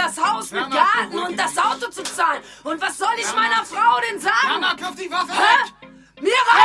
das Haus mit Garten und das Auto zu zahlen. Und was soll ich meiner Frau denn sagen? Mama, kauf die Waffe! Hä? Mir